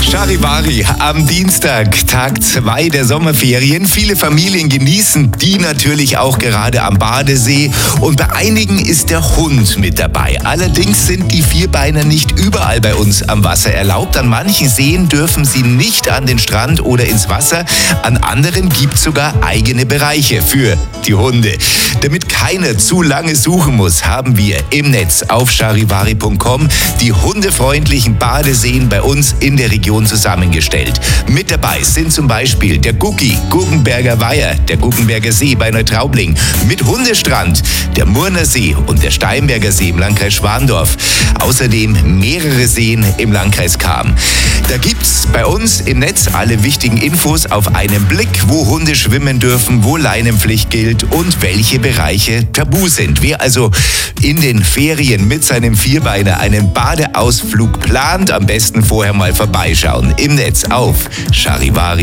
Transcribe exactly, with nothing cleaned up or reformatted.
Charivari am Dienstag, Tag zwei der Sommerferien. Viele Familien genießen die natürlich auch gerade am Badesee. Und bei einigen ist der Hund mit dabei. Allerdings sind die Vierbeiner nicht überall bei uns am Wasser erlaubt. An manchen Seen dürfen sie nicht an den Strand oder ins Wasser. An anderen gibt es sogar eigene Bereiche für die Hunde. Damit keiner zu lange suchen muss, haben wir im Netz auf charivari punkt com die hundefreundlichen Badeseen bei uns in der Region zusammengestellt. Mit dabei sind zum Beispiel der Gucki, Guggenberger Weiher, der Guggenberger See bei Neutraubling, mit Hundestrand, der Murner See und der Steinberger See im Landkreis Schwandorf. Außerdem mehrere Seen im Landkreis Cham. Da gibt's bei uns im Netz alle wichtigen Infos auf einen Blick, wo Hunde schwimmen dürfen, wo Leinenpflicht gilt und welche Bereiche tabu sind. Wer also in den Ferien mit seinem Vierbeiner einen Badeausflug plant, am besten vorher mal vorbeischauen im Netz auf charivari